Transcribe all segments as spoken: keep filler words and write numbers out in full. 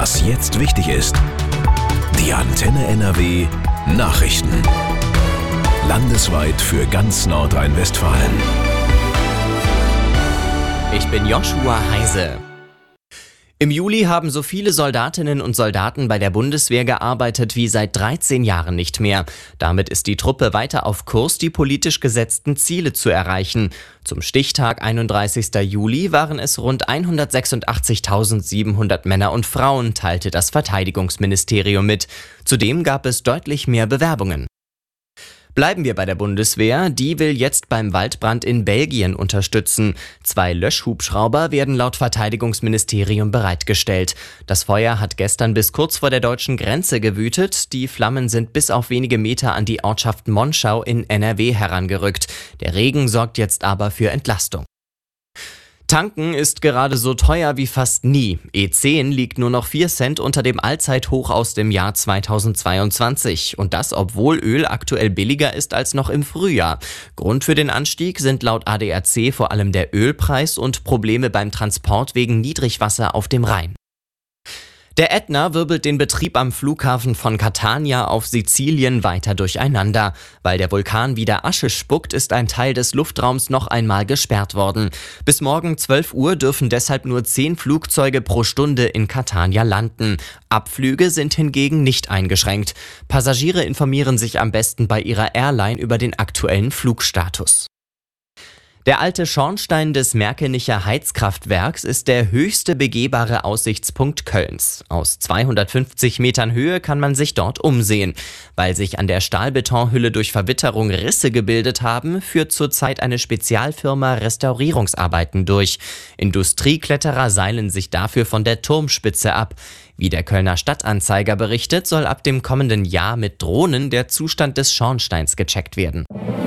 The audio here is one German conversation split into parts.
Was jetzt wichtig ist. Die Antenne N R W Nachrichten. Landesweit für ganz Nordrhein-Westfalen. Ich bin Joshua Heise. Im Juli haben so viele Soldatinnen und Soldaten bei der Bundeswehr gearbeitet wie seit dreizehn Jahren nicht mehr. Damit ist die Truppe weiter auf Kurs, die politisch gesetzten Ziele zu erreichen. Zum Stichtag einunddreißigster Juli waren es rund hundertsechsundachtzigtausendsiebenhundert Männer und Frauen, teilte das Verteidigungsministerium mit. Zudem gab es deutlich mehr Bewerbungen. Bleiben wir bei der Bundeswehr, die will jetzt beim Waldbrand in Belgien unterstützen. Zwei Löschhubschrauber werden laut Verteidigungsministerium bereitgestellt. Das Feuer hat gestern bis kurz vor der deutschen Grenze gewütet. Die Flammen sind bis auf wenige Meter an die Ortschaft Monschau in N R W herangerückt. Der Regen sorgt jetzt aber für Entlastung. Tanken ist gerade so teuer wie fast nie. E zehn liegt nur noch vier Cent unter dem Allzeithoch aus dem Jahr zweitausendzweiundzwanzig. Und das, obwohl Öl aktuell billiger ist als noch im Frühjahr. Grund für den Anstieg sind laut A D A C vor allem der Ölpreis und Probleme beim Transport wegen Niedrigwasser auf dem Rhein. Der Ätna wirbelt den Betrieb am Flughafen von Catania auf Sizilien weiter durcheinander. Weil der Vulkan wieder Asche spuckt, ist ein Teil des Luftraums noch einmal gesperrt worden. Bis morgen zwölf Uhr dürfen deshalb nur zehn Flugzeuge pro Stunde in Catania landen. Abflüge sind hingegen nicht eingeschränkt. Passagiere informieren sich am besten bei ihrer Airline über den aktuellen Flugstatus. Der alte Schornstein des Merkenicher Heizkraftwerks ist der höchste begehbare Aussichtspunkt Kölns. Aus zweihundertfünfzig Metern Höhe kann man sich dort umsehen. Weil sich an der Stahlbetonhülle durch Verwitterung Risse gebildet haben, führt zurzeit eine Spezialfirma Restaurierungsarbeiten durch. Industriekletterer seilen sich dafür von der Turmspitze ab. Wie der Kölner Stadtanzeiger berichtet, soll ab dem kommenden Jahr mit Drohnen der Zustand des Schornsteins gecheckt werden.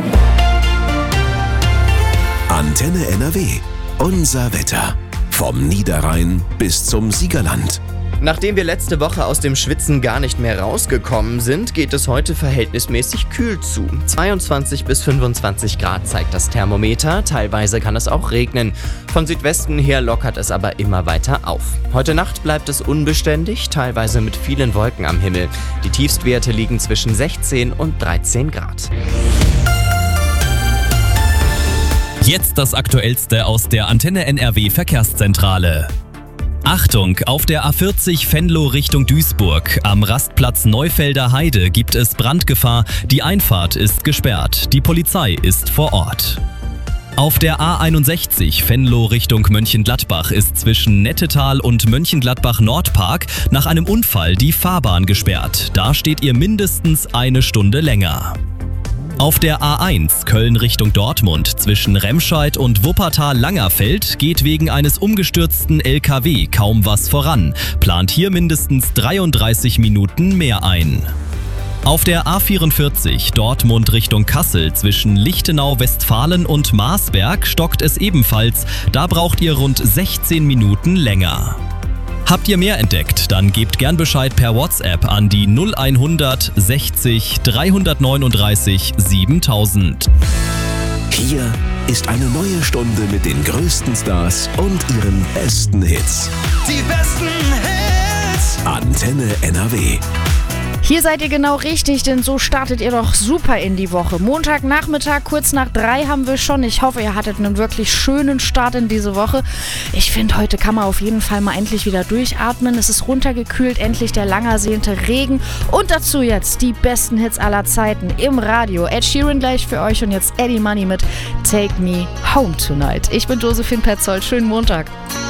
Antenne N R W. Unser Wetter. Vom Niederrhein bis zum Siegerland. Nachdem wir letzte Woche aus dem Schwitzen gar nicht mehr rausgekommen sind, geht es heute verhältnismäßig kühl zu. zweiundzwanzig bis fünfundzwanzig Grad zeigt das Thermometer, teilweise kann es auch regnen. Von Südwesten her lockert es aber immer weiter auf. Heute Nacht bleibt es unbeständig, teilweise mit vielen Wolken am Himmel. Die Tiefstwerte liegen zwischen sechzehn und dreizehn Grad. Jetzt das Aktuellste aus der Antenne N R W Verkehrszentrale. Achtung, auf der A vierzig Venlo Richtung Duisburg. Am Rastplatz Neufelder Heide gibt es Brandgefahr. Die Einfahrt ist gesperrt. Die Polizei ist vor Ort. Auf der A einundsechzig Venlo Richtung Mönchengladbach ist zwischen Nettetal und Mönchengladbach-Nordpark nach einem Unfall die Fahrbahn gesperrt. Da steht ihr mindestens eine Stunde länger. Auf der A eins Köln Richtung Dortmund zwischen Remscheid und Wuppertal-Langerfeld geht wegen eines umgestürzten L K W kaum was voran. Plant hier mindestens dreiunddreißig Minuten mehr ein. Auf der A vierundvierzig Dortmund Richtung Kassel zwischen Lichtenau, Westfalen und Marsberg stockt es ebenfalls. Da braucht ihr rund sechzehn Minuten länger. Habt ihr mehr entdeckt? Dann gebt gern Bescheid per WhatsApp an die null hundert sechzig dreihundertneununddreißig siebentausend. Hier ist eine neue Stunde mit den größten Stars und ihren besten Hits. Die besten Hits. Antenne N R W. Hier seid ihr genau richtig, denn so startet ihr doch super in die Woche. Montagnachmittag, kurz nach drei haben wir schon. Ich hoffe, ihr hattet einen wirklich schönen Start in diese Woche. Ich finde, heute kann man auf jeden Fall mal endlich wieder durchatmen. Es ist runtergekühlt, endlich der lang ersehnte Regen. Und dazu jetzt die besten Hits aller Zeiten im Radio. Ed Sheeran gleich für euch und jetzt Eddie Money mit Take Me Home Tonight. Ich bin Josephine Petzold. Schönen Montag.